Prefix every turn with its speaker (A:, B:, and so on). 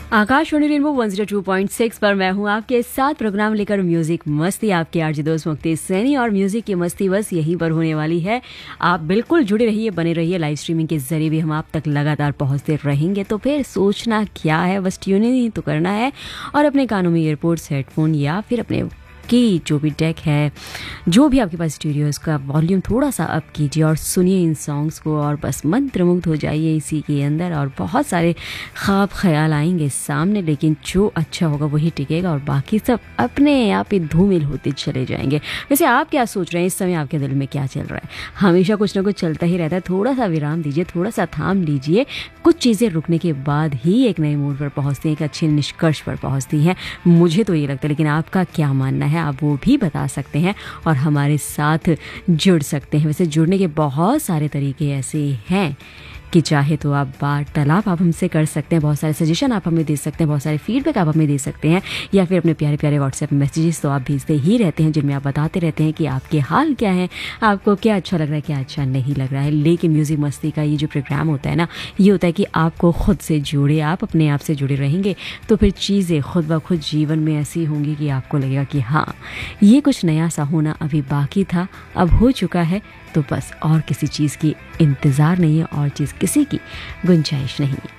A: Akashvani rainbow 102.6 पर मैं हूं आपके साथ प्रोग्राम लेकर म्यूजिक मस्ती, आपके आरजे दोस्त मुक्ति सैनी। और म्यूजिक की मस्ती बस यहीं पर होने वाली है। आप बिल्कुल जुड़े रहिए, बने रहिए। लाइव स्ट्रीमिंग के जरिए भी हम आप तक लगातार पहुंचते रहेंगे। तो फिर सोचना क्या है, बस ट्यूनिंग ही तो करना है और अपने कानों में ईयरपोड्स, हेडफोन या फिर अपने की जो भी डेक है, जो भी आपके पास स्टूडियो है, उसका वॉल्यूम थोड़ा सा अप कीजिए और सुनिए इन सॉन्ग्स को और बस मंत्रमुग्ध हो जाइए इसी के अंदर। और बहुत सारे ख्वाब ख्याल आएंगे सामने, लेकिन जो अच्छा होगा वही टिकेगा और बाकी सब अपने आप ही धूमिल होते चले जाएंगे। वैसे आप क्या सोच रहे हैं इस समय, आपके दिल में क्या चल रहा है? हमेशा कुछ ना कुछ चलता ही रहता है। थोड़ा सा विराम दीजिए, थोड़ा सा थाम लीजिए। कुछ चीज़ें रुकने के बाद ही एक नए मूड पर पहुँचती हैं, एक अच्छे निष्कर्ष पर पहुँचती हैं। मुझे तो ये लगता है, लेकिन आपका क्या मानना है आप वो भी बता सकते हैं और हमारे साथ जुड़ सकते हैं। वैसे जुड़ने के बहुत सारे तरीके ऐसे हैं कि चाहे तो आप वार्तालाप आप हमसे कर सकते हैं, बहुत सारे सजेशन आप हमें दे सकते हैं, बहुत सारे फीडबैक आप हमें दे सकते हैं, या फिर अपने प्यारे प्यारे व्हाट्सएप मैसेजेस तो आप भेजते ही रहते हैं, जिनमें आप बताते रहते हैं कि आपके हाल क्या है, आपको क्या अच्छा लग रहा है, क्या अच्छा नहीं लग रहा है। लेकिन म्यूज़िक मस्ती का ये जो प्रोग्राम होता है ना, ये होता है कि आपको खुद से जुड़े, आप अपने आप से जुड़े रहेंगे तो फिर चीज़ें खुद ब खुद जीवन में ऐसी होंगी कि आपको लगेगा कि हाँ, ये कुछ नया सा होना अभी बाकी था, अब हो चुका है। तो बस और किसी चीज़ की इंतज़ार नहीं है, और चीज़ किसी की गुंजाइश नहीं है।